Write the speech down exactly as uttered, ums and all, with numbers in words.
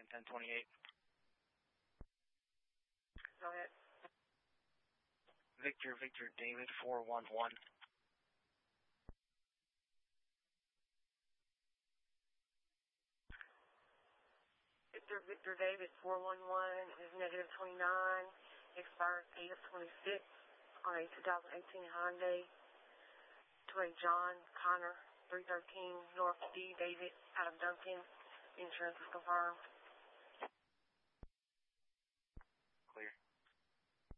Lincoln ten twenty-eight. Go ahead. Victor, Victor, David four one one. Victor, Victor, David four one one is negative twenty-nine. Expires eight of twenty-six on a two thousand eighteen Hyundai to a John Connor three thirteen North D. David out of Duncan. Insurance is confirmed.